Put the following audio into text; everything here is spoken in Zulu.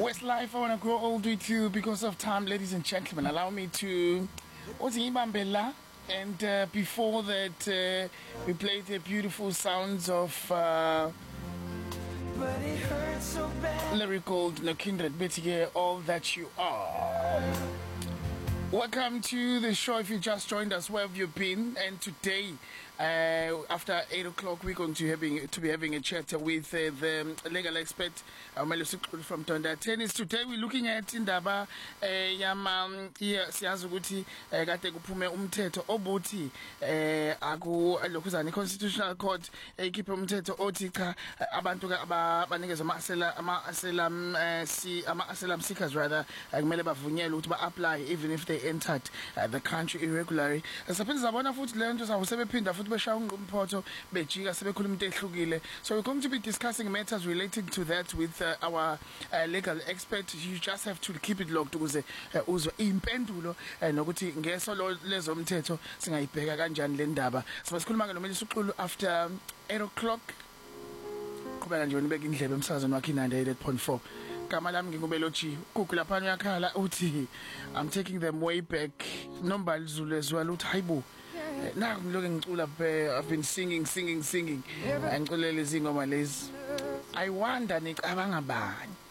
Westlife, I want to grow old with you because of time, ladies and gentlemen. Allow me to. And before that, we played the beautiful sounds of lyrical No Kindred Betty, All That You Are. Welcome to the show. If you just joined us, where have you been? And today, after 8 o'clock, we're going to be having a chat with the legal expert, from Tonda Tennis. Today, we're looking at Indaba siyazukuthi kade kuphume umthetho obuthi lokuzana Constitutional Court ekhiphe umthetho othi cha abantu abanikezwe ama-asylum seekers rather kumele bavunyelwe ukuthi ba-apply even if they entered the country irregularly. Saphinde sabona futhi le nto sebephinda futhi beshaya umphotho bejika sebekhuluma into ehlukile. So we're going to be discussing matters relating to that with our legal expert. You just have to keep it locked ukuze uzwe impendulo nokuthi ngeso lezomthetho singayibheka kanjani le ndaba. Sikhuluma ke noMelisa Uxulu after 8 o'clock. Qhubeka nje unibeka indlebe emsakazweni wakhe 98.4. Gama lami ngingubelotshi Gugu lapha uyakhala uthi I'm taking them way back. Nombali Zulu as well uthi hayibo na ngiloke ngicula I've been singing ngiculele izingoma lezi. I wonder nicabanga bani